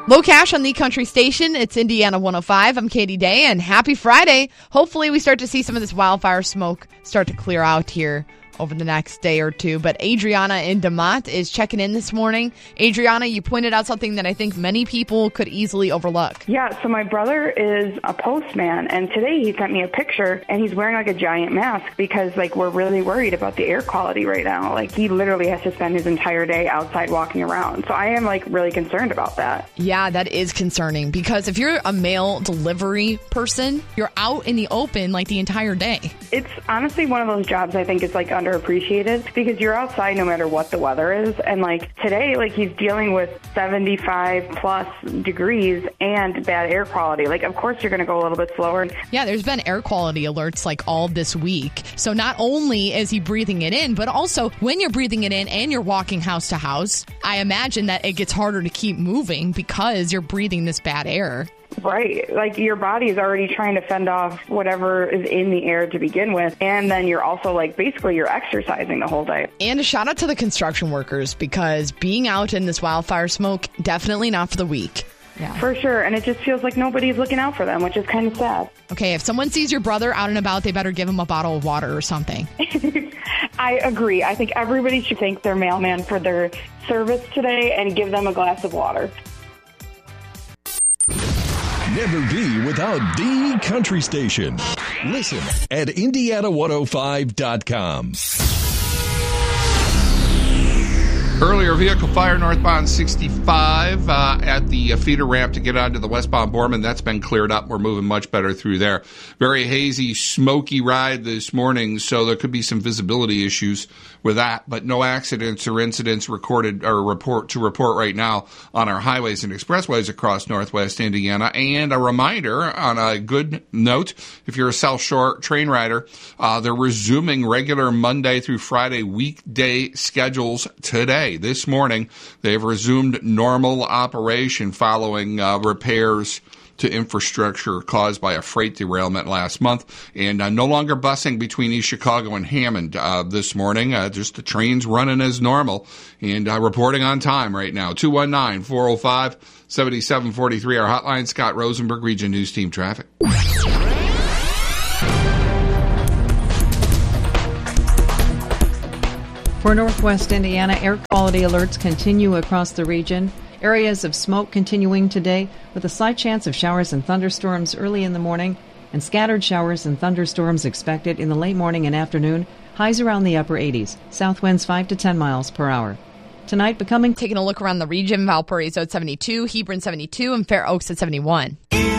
Low Cash on the Country Station. It's Indiana 105. I'm Katie Day, and happy Friday. Hopefully we start to see some of this wildfire smoke start to clear out here over the next day or two. But Adriana in DeMott is checking in this morning. Adriana, you pointed out something that I think many people could easily overlook. Yeah, so my brother is a postman, and today he sent me a picture, and he's wearing like a giant mask because we're really worried about the air quality right now. He literally has to spend his entire day outside walking around. So I am really concerned about that. Yeah, that is concerning because if you're a mail delivery person, you're out in the open the entire day. It's honestly one of those jobs I think is underappreciated because you're outside no matter what the weather is. And today, he's dealing with 75 plus degrees and bad air quality. Of course you're going to go a little bit slower. Yeah, there's been air quality alerts all this week. So not only is he breathing it in, but also when you're breathing it in and you're walking house to house, I imagine that it gets harder to keep moving because you're breathing this bad air. Right. Your body is already trying to fend off whatever is in the air to begin with. And then you're also basically you're exercising the whole day. And a shout out to the construction workers because being out in this wildfire smoke, definitely not for the weak. Yeah. For sure. And it just feels like nobody's looking out for them, which is kind of sad. Okay, if someone sees your brother out and about, they better give him a bottle of water or something. I agree. I think everybody should thank their mailman for their service today and give them a glass of water. Never be without the country station. Listen at Indiana105.com. Earlier, vehicle fire northbound 65 at the feeder ramp to get onto the westbound Borman. That's been cleared up. We're moving much better through there. Very hazy, smoky ride this morning, so there could be some visibility issues with that, but no accidents or incidents recorded or report right now on our highways and expressways across northwest Indiana. And a reminder on a good note, if you're a South Shore train rider, they're resuming regular Monday through Friday weekday schedules today. This morning, they've resumed normal operation following repairs to infrastructure caused by a freight derailment last month, and no longer busing between East Chicago and Hammond this morning. Just the trains running as normal and reporting on time right now. 219-405-7743, our hotline. Scott Rosenberg, Region News Team Traffic. For Northwest Indiana, air quality alerts continue across the region. Areas of smoke continuing today with a slight chance of showers and thunderstorms early in the morning and scattered showers and thunderstorms expected in the late morning and afternoon. Highs around the upper 80s. South winds 5 to 10 miles per hour. Tonight becoming... Taking a look around the region, Valparaiso at 72, Hebron 72, and Fair Oaks at 71.